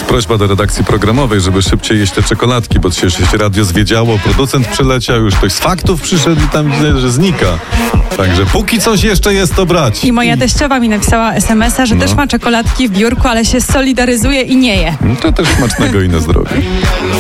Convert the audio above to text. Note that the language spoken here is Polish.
prośba do redakcji programowej, żeby szybciej jeść te czekoladki, bo się radio zwiedziało, producent przyleciał, już ktoś z faktów przyszedł i tam widzę, że znika. Także póki coś jeszcze jest, to brać. I moja teściowa mi napisała SMS-a, że też ma czekoladki w biurku, ale się solidaryzuje i nie je. To też smacznego i na zdrowie.